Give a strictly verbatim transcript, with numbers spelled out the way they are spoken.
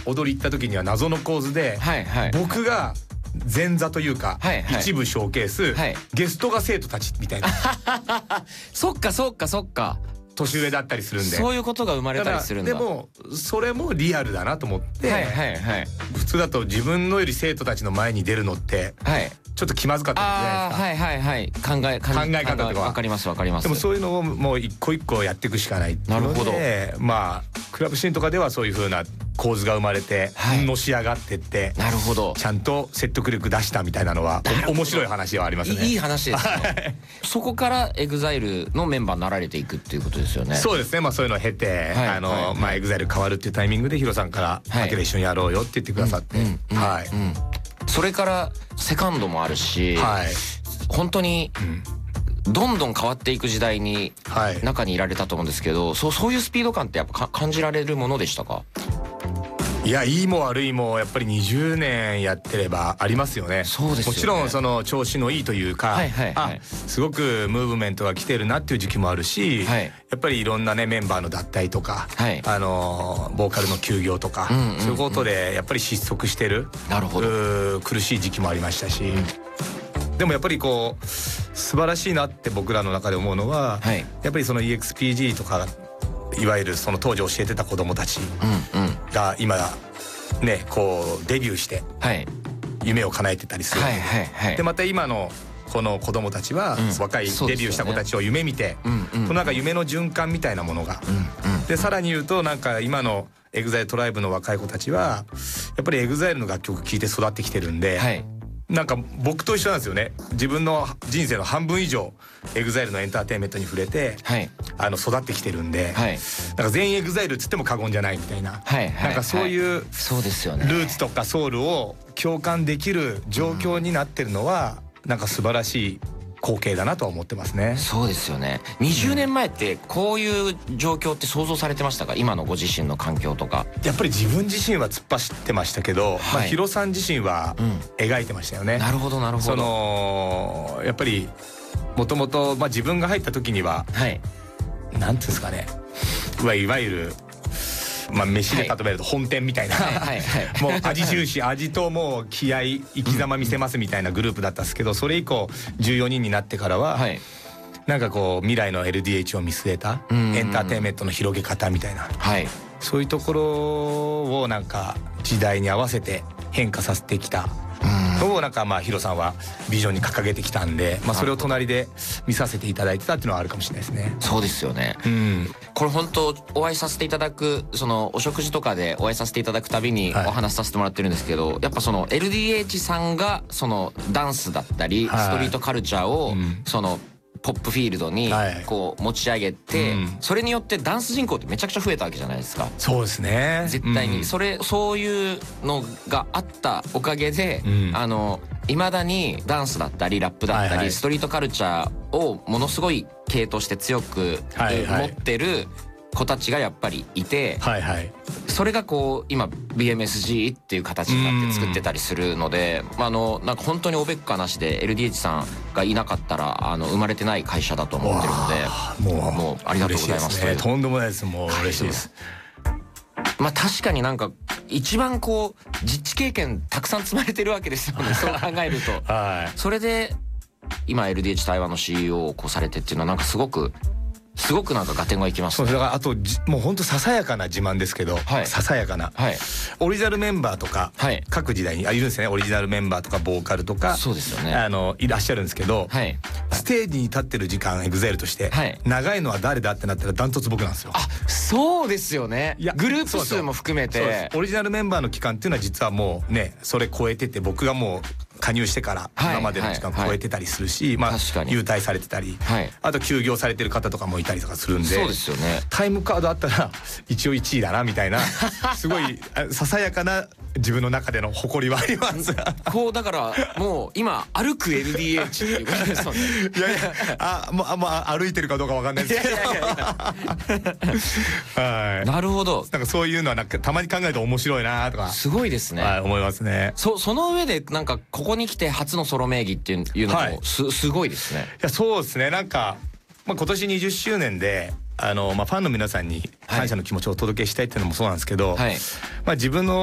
踊り行った時には謎の構図で、 はいはい、 僕が前座というか、 はいはい、 一部ショーケース、 はい、 ゲストが生徒たちみたいなそっかそっかそっか、 年上だったりするんで、 そういうことが生まれたりするんだ。 でもそれもリアルだなと思って、 はいはいはい、 普通だと自分のより生徒たちの前に出るのって、はい、ちょっと気まずかったじゃないですか。 はいはいはい、考え考え方とかわかりますわかります。 でもそういうのをもう一個一個やっていくしかないっていうので、なるほど、まあクラブシーンとかではそういう風な構図が生まれて、はい、のし上がってって、なるほど、ちゃんと説得力出したみたいなのは面白い話はありますね。 いい話ですねそこからエグザイルのメンバーになられていくっていうことですよね。 そうですね、まあそういうのを経て、はい、あの、はい、まあエグザイル変わるっていうタイミングでヒロさんから「だけで一緒にやろうよ」って言ってくださって、はい、 それからセカンドもあるし、はい、本当に、うん、どんどん変わっていく時代に中にいられたと思うんですけど、はい、そう、そういうスピード感ってやっぱ感じられるものでしたか？ いや、いいも悪いもやっぱりにじゅうねんやってればありますよね。 そうですよね。 もちろんその調子のいいというか、はいはいはい、あ、すごくムーブメントが来てるなっていう時期もあるし、はい、やっぱりいろんなねメンバーの脱退とか、はい、あのボーカルの休業とか、うんうんうん、そういうことでやっぱり失速してる、なるほど、苦しい時期もありましたし、うん、でもやっぱりこう素晴らしいなって僕らの中で思うのは、はい、やっぱりその イーエックスピージー とかいわゆるその当時教えてた子どもたちが今ねこうデビューして夢を叶えてたりする、はいはいはい、でまた今のこの子どもたちは、うん、若いデビューした子たちを夢見て、うん、このなんか夢の循環みたいなものが、うんうん、でさらに言うとなんか今のエグザイルトライブの若い子たちはやっぱりエグザイルの楽曲聴いて育ってきてるんで、はい、なんか僕と一緒なんですよね。自分の人生の半分以上エグザイルのエンターテインメントに触れて、はい、あの育ってきてるんで、はい、なんか全員エグザイルっつっても過言じゃないみたいな、はいはい、なんかそういうルーツとかソウルを共感できる状況になってるのは、うん、なんか素晴らしい光景だなとは思ってますね。そうですよね。 にじゅうねんまえってこういう状況って想像されてましたか？今のご自身の環境とか。 やっぱり自分自身は突っ走ってましたけど、はい、まあ、ヒロさん自身は描いてましたよね、うん、なるほどなるほど。そのやっぱりもともと自分が入った時には、はい、なんていうんですかね、いわゆるまあ飯で例えると本店みたいな、もう味重視、味ともう気合い生き様見せますみたいなグループだったんですけど、それ以降じゅうよにんになってからは、はい、なんかこう未来の エルディーエイチ を見据えたエンターテインメントの広げ方みたいな、はい、そういうところをなんか時代に合わせて変化させてきたをなんかまあヒロさんはビジョンに掲げてきたんで、まあそれを隣で見させていただいてたっていうのはあるかもしれないですね。 そうですよね、うん、これ本当お会いさせていただく、そのお食事とかでお会いさせていただくたびにお話しさせてもらってるんですけど、はい、やっぱその エルディーエイチ さんがそのダンスだったりストリートカルチャーをそのポップフィールドにこう持ち上げて、はい、うん、それによってダンス人口ってめちゃくちゃ増えたわけじゃないですか。 そうですね、 絶対に、うん、それそういうのがあったおかげで、うん、あの未だにダンスだったりラップだったり、はいはい、ストリートカルチャーをものすごい系として強く、はいはい、持ってる子たちがやっぱりいて、はいはい、それがこう今 ビーエムエスジー っていう形になって作ってたりするので、まあ、あのなんか本当におべっかなしで エルディーエイチ さんがいなかったらあの生まれてない会社だと思ってるので、もう、もうありがとうございます。 ね、とんでもないです。もう嬉しいです。 まあ確かになんか一番こう実地経験たくさん積まれてるわけですよねそう考えると、はい、それで今 エルディーエイチ 台湾の シーイーオー をこうされてっていうのはなんかすごくすごくなんか合点がいきますね。 そうだからあともう本当ささやかな自慢ですけど、はい、ささやかな、はい、オリジナルメンバーとか、はい、各時代にあいるんですね。オリジナルメンバーとかボーカルとか、そうですよね、あのいらっしゃるんですけど、はい、ステージに立ってる時間エグザイルとして、はい、長いのは誰だってなったらダントツ僕なんですよ。 あ、そうですよね。いやグループ数も含めてオリジナルメンバーの期間っていうのは実はもうねそれ超えてて、僕がもう加入してから今までの時間超えてたりするし、まあ優待されてたり、あと休業されてる方とかもいたりとかするんで、そうですよね、タイムカードあったら一応いちいだなみたいなすごいささやかな自分の中での誇りはありますこうだからもう今歩く エルディーエイチ っていうことですよねいやいや、あ、もう、あ、もう歩いてるかどうかわかんないですけどはい、なるほど。なんかそういうのはなんかたまに考えると面白いなとかすごいですね、 はい、思いますね。 そその上でなんかここに来て初のソロ名義っていうのも、はい、す, すごいですね。 いやそうですね、なんか、まあ、今年にじゅっしゅうねんであの、まあ、ファンの皆さんに感謝の気持ちをお届けしたいっていうのもそうなんですけど、はい、まあ、自分の